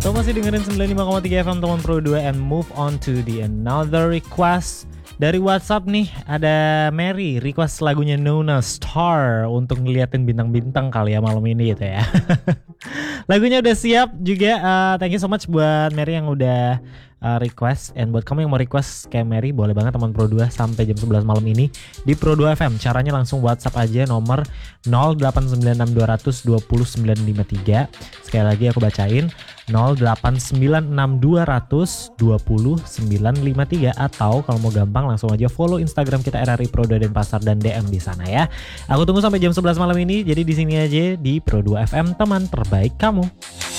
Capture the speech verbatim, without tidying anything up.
So masih dengerin sembilan puluh lima koma tiga F M Teman Pro dua and move on to the another request. Dari WhatsApp nih ada Mary request lagunya Nona Star untuk ngeliatin bintang-bintang kali ya malam ini gitu ya. Lagunya udah siap juga. Uh, thank you so much buat Mary yang udah uh, request. And buat kamu yang mau request kayak Mary, boleh banget Teman Pro dua sampai jam sebelas malam ini di Pro dua F M. Caranya langsung WhatsApp aja nomor nol delapan sembilan enam dua nol nol dua sembilan lima tiga. Sekali lagi aku bacain nol delapan sembilan enam dua nol nol dua sembilan lima tiga, atau kalau mau gampang langsung aja follow Instagram kita R R I Pro dua Denpasar dan D M di sana ya. Aku tunggu sampai jam sebelas malam ini. Jadi di sini aja di Pro dua F M, teman terbaik kamu.